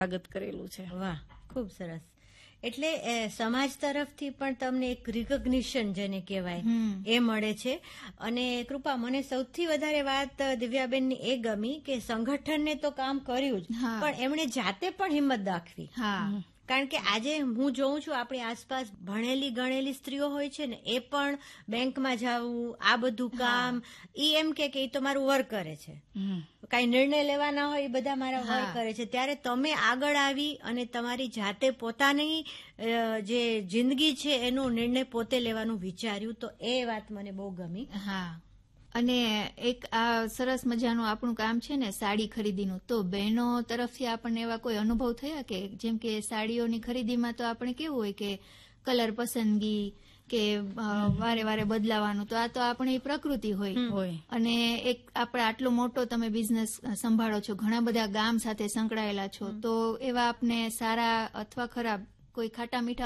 સ્વાગત કરેલું છે. વાહ, ખૂબ સરસ. એટલે સમાજ તરફથી પણ તમને એક રિકોગ્નિશન જેને કહેવાય એ મળે છે. અને કૃપા, મને સૌથી વધારે વાત દિવ્યાબેનની એ ગમી કે સંગઠનને તો કામ કર્યું જ, પણ એમણે જાતે પણ હિંમત દાખવી. કારણ કે આજે હું જોઉં છું આપણી આસપાસ ભણેલી ગણેલી સ્ત્રીઓ હોય છે ને, એ પણ બેંકમાં જવું, આ બધું કામ, ઈ એમ કે ઈ તો મારું વર્ક કરે છે, કઈ નિર્ણય લેવાના હોય એ બધા મારા વર્ક કરે છે. ત્યારે તમે આગળ આવી અને તમારી જાતે પોતાની જે જિંદગી છે એનો નિર્ણય પોતે લેવાનું વિચાર્યું, તો એ વાત મને બહુ ગમી. અને એક આ સરસ મજાનું આપણું કામ છે ને સાડી ખરીદીનું, તો બહેનો તરફથી આપણને એવા કોઈ અનુભવ થયા કે જેમ કે સાડીઓની ખરીદીમાં તો આપણે કેવું હોય કે કલર પસંદગી કે વારે વારે બદલાવાનું, તો આ તો આપણી પ્રકૃતિ હોય. અને એક આપણે આટલો મોટો તમે બિઝનેસ સંભાળો છો, ઘણા બધા ગામ સાથે સંકળાયેલા છો, તો એવા આપને સારા અથવા ખરાબ કોઈ ખાટા મીઠા